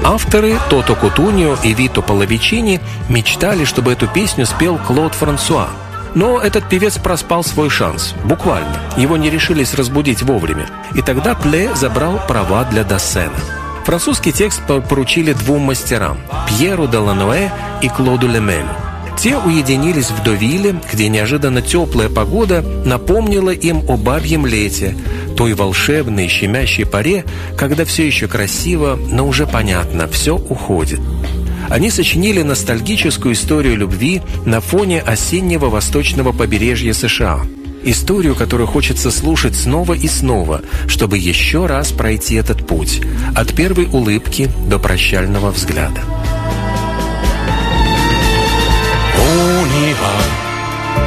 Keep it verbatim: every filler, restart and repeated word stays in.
Авторы Тото Кутуньо и Вито Половичини мечтали, чтобы эту песню спел Клод Франсуа. Но этот певец проспал свой шанс, буквально. Его не решились разбудить вовремя. И тогда Пле забрал права для Дассена. Французский текст поручили двум мастерам – Пьеру Делануэ и Клоду Лемелю. Те уединились в Довиле, где неожиданно теплая погода напомнила им о бабьем лете, той волшебной, щемящей поре, когда все еще красиво, но уже понятно, все уходит. Они сочинили ностальгическую историю любви на фоне осеннего восточного побережья США. Историю, которую хочется слушать снова и снова, чтобы еще раз пройти этот путь, от первой улыбки до прощального взгляда.